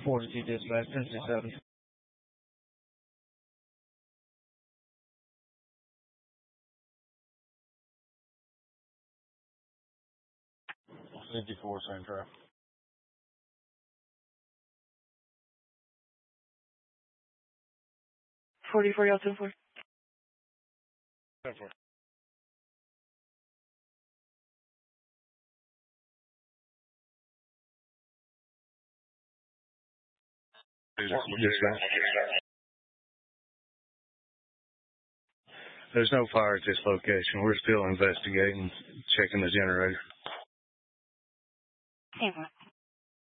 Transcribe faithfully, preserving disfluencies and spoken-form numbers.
forty-two dispatch, ten sixty-seven. fifty-four, same track. forty-four, y'all, ten four. ten four. There's no fire at this location. We're still investigating, checking the generator. ten four.